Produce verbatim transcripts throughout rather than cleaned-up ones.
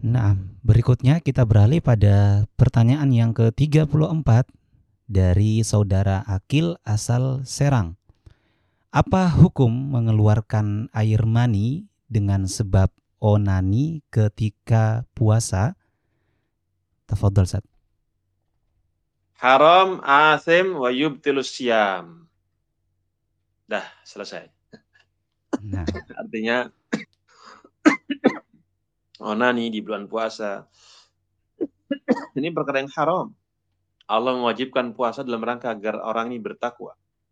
Nah, berikutnya kita beralih pada pertanyaan yang ke tiga puluh empat dari saudara Akil asal Serang. Apa hukum mengeluarkan air mani dengan sebab onani ketika puasa? Tafadhol, Ustaz. Haram, asim, wa yubtilus syam. Dah, selesai. Nah, Artinya onani di bulan puasa ini perkara yang haram. Allah mewajibkan puasa dalam rangka agar orang ini bertakwa.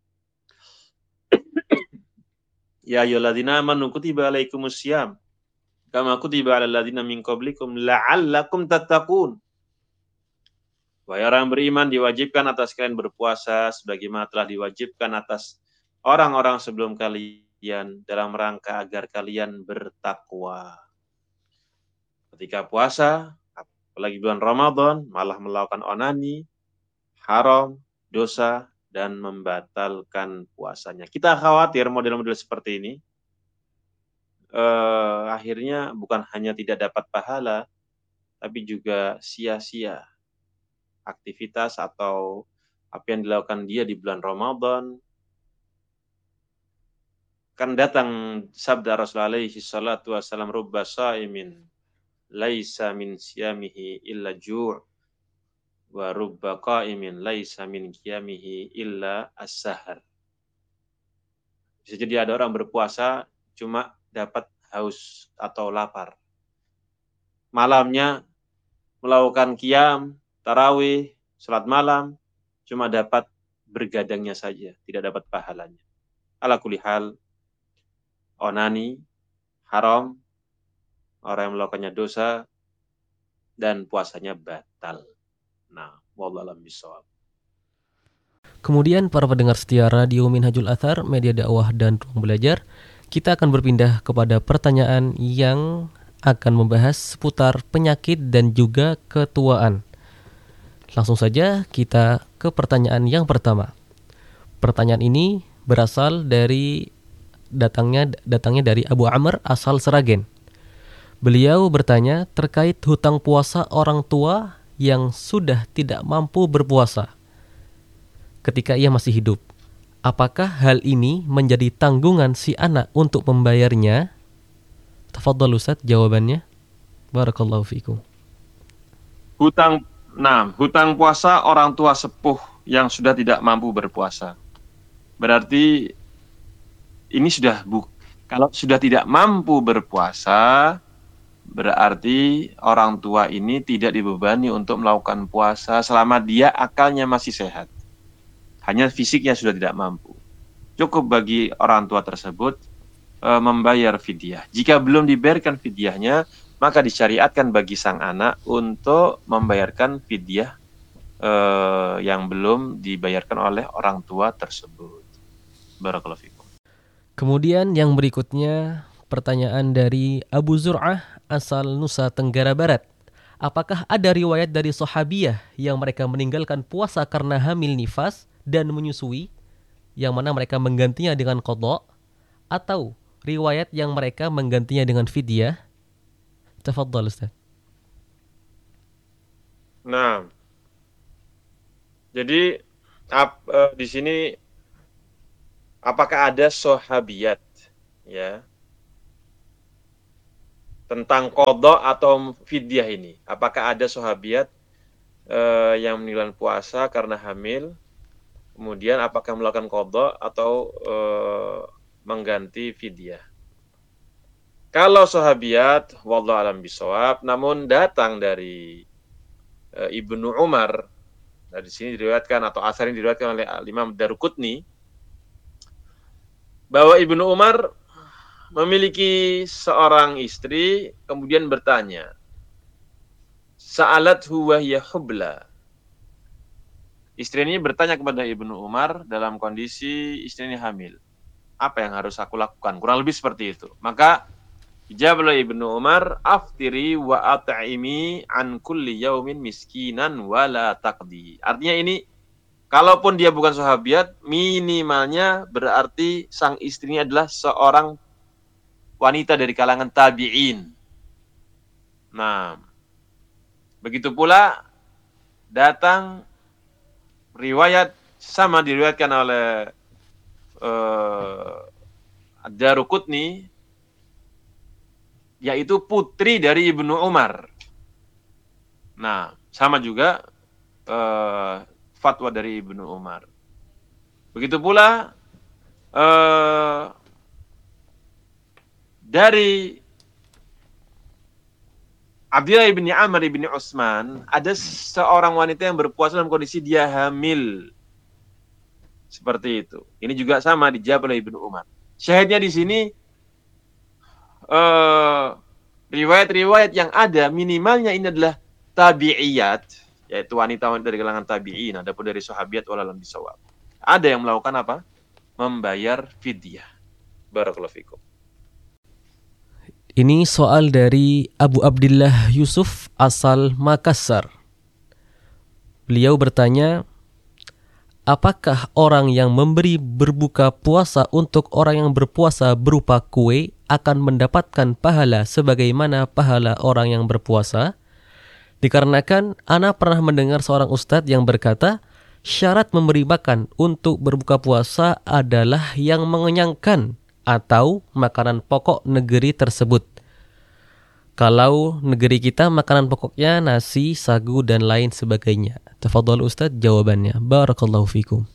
Ya ayyuhalladzina amanu kutiba alaikumus syiyam kama kutiba alal ladzina min qablikum la'allakum tattaqun. Wahai orang beriman, diwajibkan atas kalian berpuasa sebagaimana telah diwajibkan atas orang-orang sebelum kalian dalam rangka agar kalian bertakwa. Ketika puasa, apalagi bulan Ramadan, malah melakukan onani, haram, dosa, dan membatalkan puasanya. Kita khawatir model-model seperti ini eh, akhirnya bukan hanya tidak dapat pahala, tapi juga sia-sia aktivitas atau apa yang dilakukan dia di bulan Ramadan. Kan datang sabda Rasulullah alaihi salatu wassalam, rubba sa'imin laisa min siyamihi illa ju' wa rubba qa'imin laisa min qiyamihi illa as-sahar. Bisa jadi ada orang berpuasa cuma dapat haus atau lapar. Malamnya melakukan qiyam, tarawih, salat malam, cuma dapat bergadangnya saja, tidak dapat pahalanya. Ala kulli hal, onani, haram, orang yang melakukannya dosa, dan puasanya batal. Nah, wallahu a'lam bishawab. Kemudian para pendengar setia Radio Minhajul Athar, media dakwah dan ruang belajar, kita akan berpindah kepada pertanyaan yang akan membahas seputar penyakit dan juga ketuaan. Langsung saja kita ke pertanyaan yang pertama. Pertanyaan ini berasal dari datangnya datangnya dari Abu Amr asal Seragen. Beliau bertanya terkait hutang puasa orang tua yang sudah tidak mampu berpuasa ketika ia masih hidup. Apakah hal ini menjadi tanggungan si anak untuk membayarnya? Tafadhal Ustaz jawabannya. Barakallahu fikum. Hutang, nah, hutang puasa orang tua sepuh yang sudah tidak mampu berpuasa. Berarti ini sudah bu, kalau sudah tidak mampu berpuasa, berarti orang tua ini tidak dibebani untuk melakukan puasa selama dia akalnya masih sehat. Hanya fisiknya sudah tidak mampu. Cukup bagi orang tua tersebut e, membayar fidyah. Jika belum dibayarkan fidyahnya, maka disyariatkan bagi sang anak untuk membayarkan fidyah e, yang belum dibayarkan oleh orang tua tersebut. Barakallahu fikum. Kemudian yang berikutnya pertanyaan dari Abu Zur'ah asal Nusa Tenggara Barat. Apakah ada riwayat dari sahabiyah yang mereka meninggalkan puasa karena hamil nifas dan menyusui, yang mana mereka menggantinya dengan qadha, atau riwayat yang mereka menggantinya dengan fidyah? Tafadhal Ustaz. Nah, jadi ap, uh, di sini apakah ada sahabiyat ya tentang qadha atau fidyah ini? Apakah ada sahabiyat uh, yang meninggalkan puasa karena hamil? Kemudian apakah melakukan qadha atau e, mengganti fidyah? Kalau sahabiyat, wallahu a'lam bishawab, namun datang dari e, Ibnu Umar, dari sini diriwayatkan atau asar ini diriwayatkan oleh Imam Daruqutni, bahwa Ibnu Umar memiliki seorang istri, kemudian bertanya, sa'alathu wa hiya hubla. Istri ini bertanya kepada Ibnu Umar dalam kondisi istri ini hamil. Apa yang harus aku lakukan? Kurang lebih seperti itu. Maka jawab Ibnu Umar, aftiri wa at'imi an kulli yaumin miskinan wala taqdi. Artinya ini, kalaupun dia bukan sahabiat, minimalnya berarti sang istrinya adalah seorang wanita dari kalangan tabi'in. Nah, begitu pula datang riwayat sama diriwayatkan oleh uh, Ad-Daruqutni, yaitu putri dari Ibnu Umar. Nah, sama juga uh, fatwa dari Ibnu Umar. Begitu pula uh, dari Abdullah bin Amr bin Utsman, ada seorang wanita yang berpuasa dalam kondisi dia hamil. Seperti itu. Ini juga sama dijawab oleh Ibnu Umar. Syahidnya di sini uh, riwayat-riwayat yang ada minimalnya ini adalah tabi'iyat, yaitu wanita-wanita dari kalangan tabi'in, adapun dari sahabiat walalam bisawab. Ada yang melakukan apa? Membayar fidyah. Barakallahu fikum. Ini soal dari Abu Abdillah Yusuf asal Makassar. Beliau bertanya, apakah orang yang memberi berbuka puasa untuk orang yang berpuasa berupa kue akan mendapatkan pahala sebagaimana pahala orang yang berpuasa? Dikarenakan ana pernah mendengar seorang ustadz yang berkata, syarat memberi makan untuk berbuka puasa adalah yang mengenyangkan atau makanan pokok negeri tersebut. Kalau negeri kita makanan pokoknya nasi, sagu, dan lain sebagainya. Tafadhol Ustadz jawabannya. Barakallahu fikum.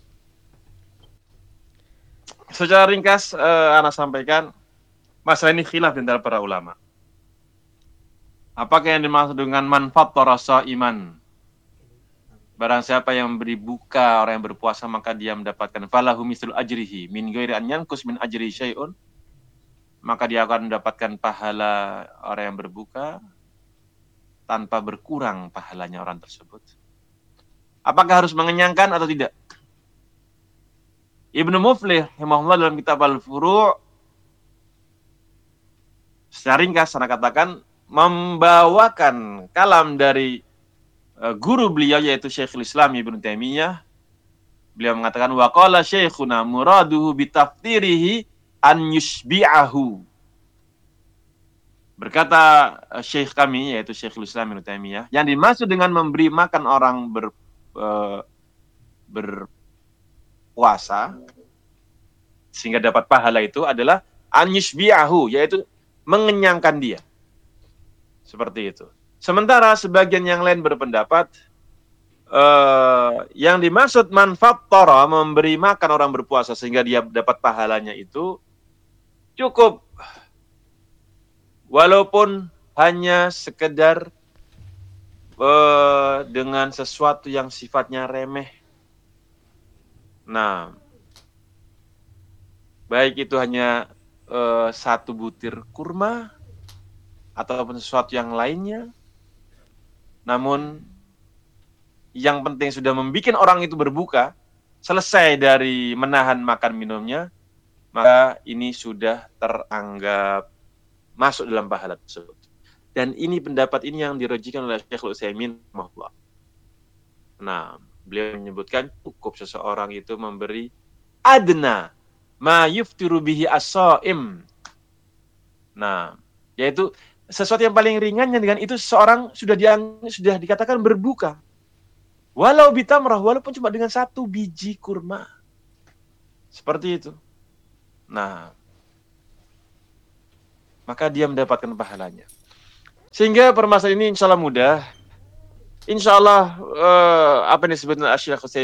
Secara ringkas, uh, ana sampaikan, masalah ini khilaf di antara para ulama. Apakah yang dimaksud dengan manfaat rasa iman? Barang siapa yang memberi buka orang yang berpuasa, maka dia mendapatkan falahu mislu ajrihi min ghairi an yanqus min ajri syai'un. Maka dia akan mendapatkan pahala orang yang berbuka tanpa berkurang pahalanya orang tersebut. Apakah harus mengenyangkan atau tidak? Ibnu Muflih rahimahullah dalam kitab Al-Furu' secara ringkas saya katakan membawakan kalam dari uh, guru beliau yaitu Syekhul Islam Ibnu Taimiyah. Beliau mengatakan wa qala syekhuna muraduhu bitafdirihi an yushbi'ahu. Berkata uh, syekh kami yaitu Syekhul Islam Ibnu Taimiyah, yang dimaksud dengan memberi makan orang ber uh, berpuasa sehingga dapat pahala itu adalah an yushbi'ahu, yaitu mengenyangkan dia. Seperti itu. Sementara sebagian yang lain berpendapat uh, yang dimaksud manfaat tora, memberi makan orang berpuasa sehingga dia dapat pahalanya itu cukup walaupun hanya sekedar uh, dengan sesuatu yang sifatnya remeh. Nah, baik itu hanya uh, satu butir kurma ataupun sesuatu yang lainnya. Namun yang penting sudah membuat orang itu berbuka, selesai dari menahan makan minumnya, maka ini sudah teranggap masuk dalam pahala tersebut. Dan ini pendapat ini yang dirujukan oleh Syekhul Utsaimin rahimahullah. Nah, beliau menyebutkan cukup seseorang itu memberi adna ma yuftiru bihi as-shaim. Nah, yaitu sesuatu yang paling ringannya dengan itu seseorang sudah diang, sudah dikatakan berbuka. Walau bitamrah, walaupun cuma dengan satu biji kurma. Seperti itu. Nah, maka dia mendapatkan pahalanya. Sehingga permasalahan ini insya Allah mudah. Insya Allah uh, apa yang disebut Syekh